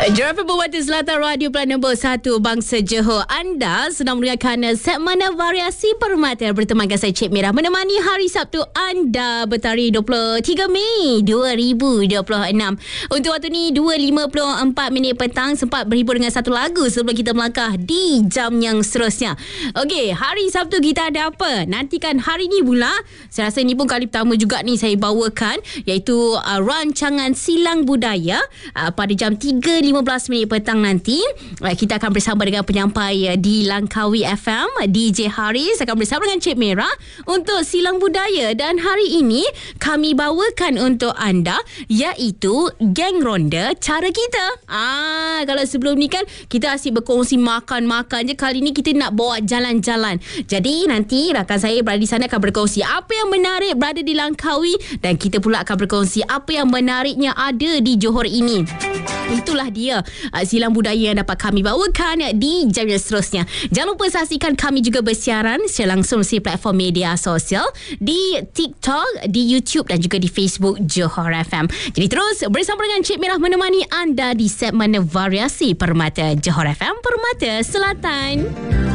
Jurafa Permata Selatan Radio Pilihan nombor 1 Bangsa Johor. Anda sedang mendengarkan segmen Variasi Permata bertemankan saya Cik Merah menemani hari Sabtu anda bertarikh 23 Mei 2026. Untuk waktu ni 2.54 petang, sempat berhibur dengan satu lagu sebelum kita melangkah di jam yang seterusnya. Okey, hari Sabtu kita ada apa? Nantikan hari ni pula. Saya rasa ini pun kali pertama juga ni saya bawakan, iaitu rancangan Silang Budaya pada jam 3.15 petang nanti. Kita akan bersama dengan penyampai di Langkawi FM, DJ Haris akan bersama dengan Cik Merah untuk Silang Budaya. Dan hari ini kami bawakan untuk anda iaitu Geng Ronda Cara Kita. Kalau sebelum ni kan kita asyik berkongsi makan-makan je, kali ni kita nak bawa jalan-jalan. Jadi nanti rakan saya berada di sana akan berkongsi apa yang menarik berada di Langkawi, dan kita pula akan berkongsi apa yang menariknya ada di Johor ini. Itulah dia Silang Budaya yang dapat kami bawakan di jam yang seterusnya. Jangan lupa saksikan kami juga bersiaran secara langsung di platform media sosial, di TikTok, di YouTube dan juga di Facebook Johor FM. Jadi terus bersama dengan Cik Merah menemani anda di segmen Variasi Permata Johor FM, Permata Selatan.